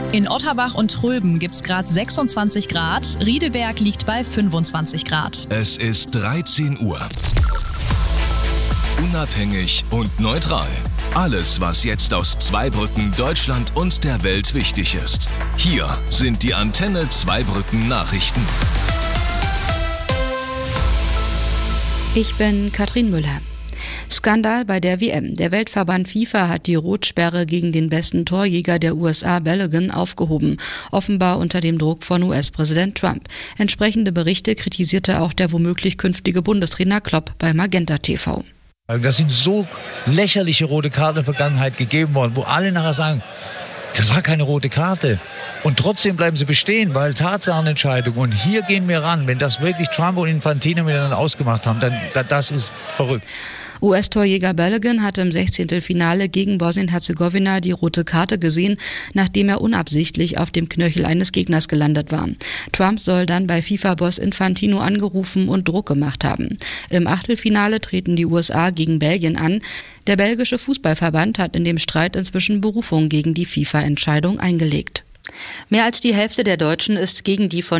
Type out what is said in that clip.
In Otterbach und Tröben gibt's gerade 26 Grad, Riedeberg liegt bei 25 Grad. Es ist 13 Uhr. Unabhängig und neutral. Alles, was jetzt aus Zweibrücken, Deutschland und der Welt wichtig ist. Hier sind die Antenne Zweibrücken Nachrichten. Ich bin Katrin Müller. Skandal bei der WM. Der Weltverband FIFA hat die Rotsperre gegen den besten Torjäger der USA, Balogun, aufgehoben. Offenbar unter dem Druck von US-Präsident Trump. Entsprechende Berichte kritisierte auch der womöglich künftige Bundestrainer Klopp bei Magenta TV. Da sind so lächerliche rote Karten in der Vergangenheit gegeben worden, wo alle nachher sagen, das war keine rote Karte. Und trotzdem bleiben sie bestehen, weil Tatsachenentscheidung. Und hier gehen wir ran. Wenn das wirklich Trump und Infantino miteinander ausgemacht haben, dann das ist verrückt. US-Torjäger Balogun hatte im 16. Finale gegen Bosnien-Herzegowina die rote Karte gesehen, nachdem er unabsichtlich auf dem Knöchel eines Gegners gelandet war. Trump soll dann bei FIFA-Boss Infantino angerufen und Druck gemacht haben. Im Achtelfinale treten die USA gegen Belgien an. Der belgische Fußballverband hat in dem Streit inzwischen Berufung gegen die FIFA-Entscheidung eingelegt. Mehr als die Hälfte der Deutschen ist gegen die von